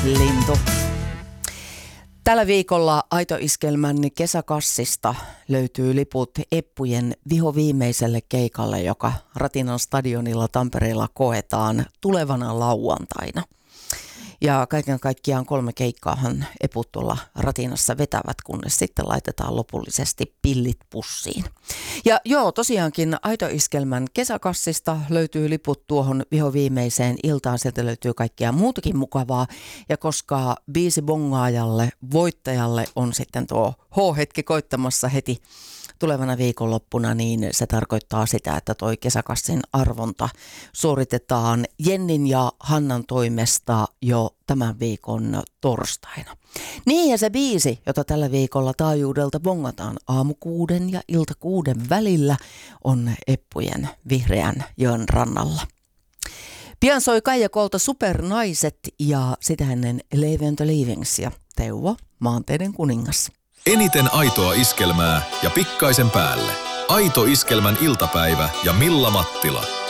lintu. Tällä viikolla Aito-iskelmän kesäkassista löytyy liput Eppujen vihoviimeiselle keikalle, joka Ratinan stadionilla Tampereella koetaan tulevana lauantaina. Ja kaiken kaikkiaan 3 keikkaahan Eput tuolla Ratinassa vetävät, kunnes sitten laitetaan lopullisesti pillit pussiin. Ja joo, tosiaankin Aito-iskelmän kesäkassista löytyy liput tuohon vihoviimeiseen iltaan. Sieltä löytyy kaikkea muutakin mukavaa. Ja koska biisibongaajalle, voittajalle on sitten tuo H-hetki koittamassa heti tulevana viikonloppuna, niin se tarkoittaa sitä, että toi kesäkassin arvonta suoritetaan Jennin ja Hannan toimesta jo tämän viikon torstaina. Niin, ja se biisi, jota tällä viikolla taajuudelta bongataan aamu 6 ja ilta 6 välillä, on Eppujen Vihreän joen rannalla. Pian soi Kaija Kolta Supernaiset ja sitä ennen Leave and the Leavings ja Teuvo Maanteiden kuningas. Eniten aitoa iskelmää ja pikkaisen päälle. Aito iskelmän iltapäivä ja Milla Mattila.